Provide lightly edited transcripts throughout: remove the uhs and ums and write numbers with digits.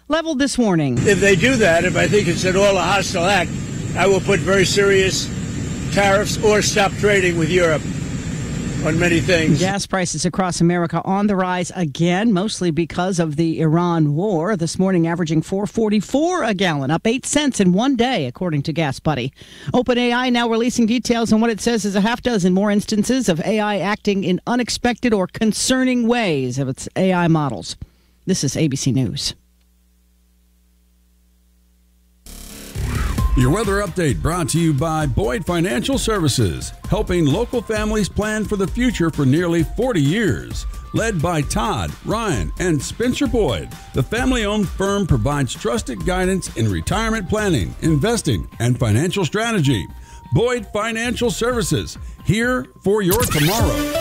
leveled this morning. If they do that, if I think it's at all a hostile act, I will put very serious tariffs or stop trading with Europe on many things. Gas prices across America on the rise again, mostly because of the Iran war. This morning averaging $4.44 a gallon, up 8 cents in one day, according to Gas Buddy. OpenAI now releasing details on what it says is a half dozen more instances of AI acting in unexpected or concerning ways of its AI models. This is ABC News. Your weather update brought to you by Boyd Financial Services, helping local families plan for the future for nearly 40 years. Led by Todd, Ryan, and Spencer Boyd, the family-owned firm provides trusted guidance in retirement planning, investing, and financial strategy. Boyd Financial Services, here for your tomorrow.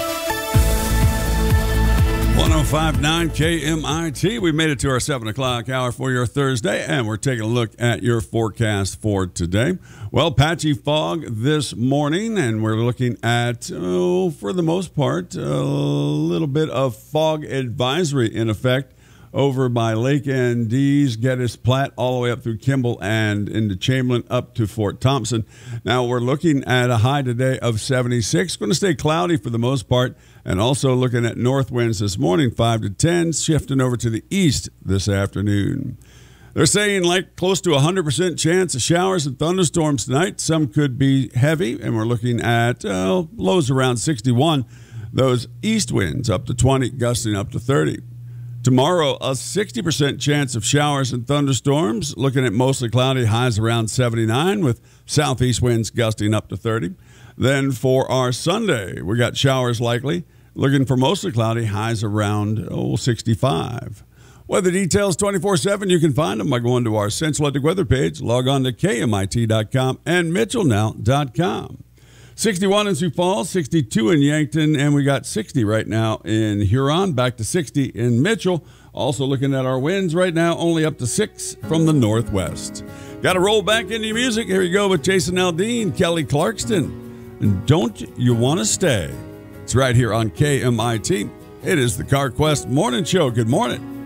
105.9 KMIT. We made it to our 7 o'clock hour for your Thursday, and we're taking a look at your forecast for today. Well, patchy fog this morning, and we're looking at, for the most part, a little bit of fog advisory in effect over by Lake Andes, Geddes Platte, all the way up through Kimball and into Chamberlain up to Fort Thompson. Now, we're looking at a high today of 76. Going to stay cloudy for the most part. And also looking at north winds this morning, 5 to 10, shifting over to the east this afternoon. They're saying like close to 100% chance of showers and thunderstorms tonight. Some could be heavy, and we're looking at lows around 61. Those east winds up to 20, gusting up to 30. Tomorrow, a 60% chance of showers and thunderstorms. Looking at mostly cloudy, highs around 79 with southeast winds gusting up to 30. Then for our Sunday, we got showers likely. Looking for mostly cloudy, highs around 65. Weather details 24/7. You can find them by going to our Central Atlantic weather page. Log on to KMIT.com and MitchellNow.com. 61 in Sioux Falls, 62 in Yankton, and we got 60 right now in Huron, back to 60 in Mitchell. Also looking at our winds right now, only up to 6 from the northwest. Got to roll back into your music. Here you go with Jason Aldean, Kelly Clarkson. And Don't You Want to Stay? It's right here on KMIT. It is the CarQuest Morning Show. Good morning.